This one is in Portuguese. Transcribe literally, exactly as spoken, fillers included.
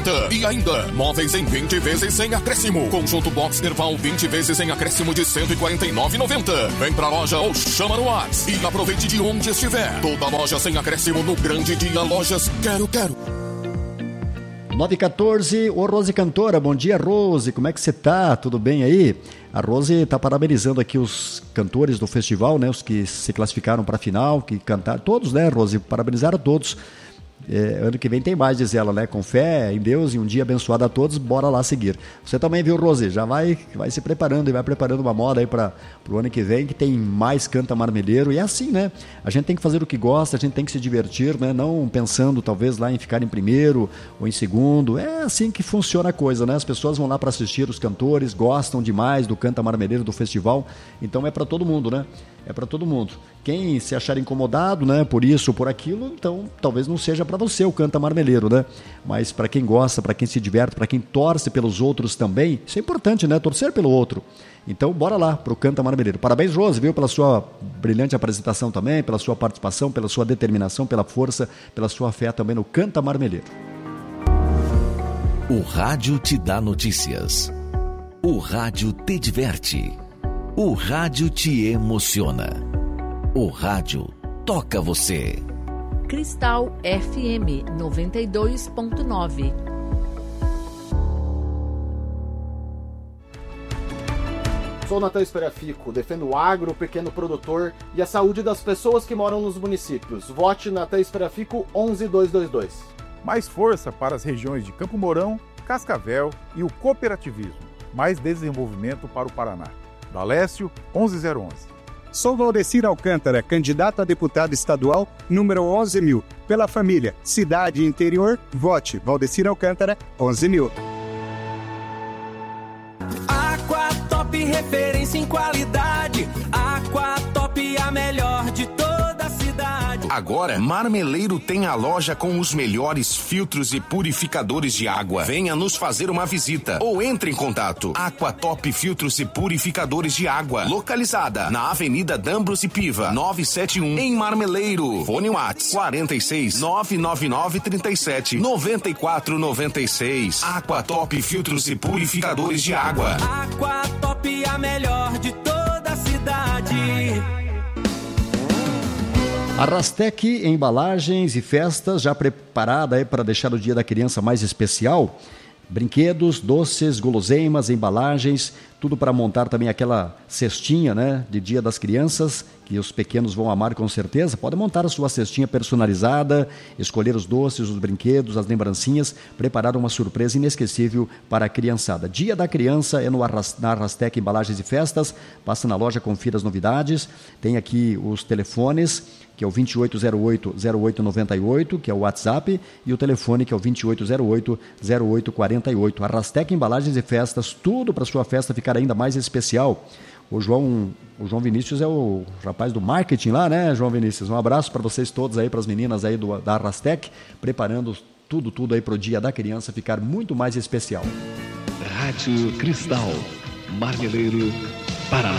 E ainda, móveis em vinte vezes sem acréscimo. Conjunto Box Nerval vinte vezes sem acréscimo de cento e quarenta e nove reais e noventa centavos. Vem pra loja ou chama no WhatsApp e aproveite de onde estiver. Toda loja sem acréscimo no grande dia Lojas Quero Quero. nove e quatorze, ô Rose Cantora, bom dia Rose, como é que você tá? Tudo bem aí? A Rose está parabenizando aqui os cantores do festival, né? Os que se classificaram para a final, que cantaram, todos, né, Rose? Parabenizaram a todos. É, ano que vem tem mais, diz ela, né? Com fé em Deus e um dia abençoado a todos, bora lá seguir. Você também, viu, Rose? Já vai, vai se preparando e vai preparando uma moda aí para o ano que vem, que tem mais Canta Marmeleiro. E é assim, né? A gente tem que fazer o que gosta, a gente tem que se divertir, né? Não pensando talvez lá em ficar em primeiro ou em segundo. É assim que funciona a coisa, né? As pessoas vão lá para assistir os cantores, gostam demais do Canta Marmeleiro, do festival. Então é para todo mundo, né? É para todo mundo. Quem se achar incomodado, né, por isso ou por aquilo, então talvez não seja para você o Canta Marmeleiro, né? Mas para quem gosta, para quem se diverte, para quem torce pelos outros também, isso é importante, né? Torcer pelo outro. Então bora lá pro Canta Marmeleiro. Parabéns, Rose, viu, pela sua brilhante apresentação também, pela sua participação, pela sua determinação, pela força, pela sua fé também no Canta Marmeleiro. O rádio te dá notícias. O rádio te diverte. O rádio te emociona. O rádio toca você. Cristal F M noventa e dois ponto nove. Sou Natan Esperafico, defendo o agro, o pequeno produtor e a saúde das pessoas que moram nos municípios. Vote Natan Esperafico onze mil duzentos e vinte e dois. Mais força para as regiões de Campo Mourão, Cascavel e o cooperativismo. Mais desenvolvimento para o Paraná. Dalécio, onze mil onze. Sou Valdecir Alcântara, candidato a deputado estadual, número onze mil. Pela família, cidade e interior, vote Valdecir Alcântara, onze mil. Aquatop, referência em qualidade. Aquatop, a melhor de toda a cidade. Agora, Marmeleiro tem a loja com os melhores filtros e purificadores de água. Venha nos fazer uma visita ou entre em contato. Aquatop Filtros e Purificadores de Água. Localizada na Avenida Dambros e Piva, novecentos e setenta e um, em Marmeleiro. Fone Whats quarenta e seis, nove nove nove, trinta e sete, noventa e quatro noventa e seis. Aquatop Filtros e Purificadores de Água. Aquatop, a melhor de toda a cidade. A Rastec Embalagens e Festas, já preparada aí para deixar o Dia da Criança mais especial. Brinquedos, doces, guloseimas, embalagens, tudo para montar também aquela cestinha, né, de Dia das Crianças, que os pequenos vão amar com certeza. Pode montar a sua cestinha personalizada, escolher os doces, os brinquedos, as lembrancinhas, preparar uma surpresa inesquecível para a criançada. Dia da Criança é no Arras, na Arrastec Embalagens e Festas. Passa na loja, confira as novidades. Tem aqui os telefones, que é o vinte e oito zero oito, zero oito nove oito, que é o WhatsApp, e o telefone, que é o vinte e oito zero oito, zero oito quatro oito. Arrastec Embalagens e Festas, tudo para sua festa ficar ainda mais especial. O João, o João Vinícius é o rapaz do marketing lá, né, João Vinícius? Um abraço para vocês todos aí, para as meninas aí do, da Arrastec, preparando tudo, tudo aí para o Dia da Criança ficar muito mais especial. Rádio Cristal, Marmeleiro, Paraná.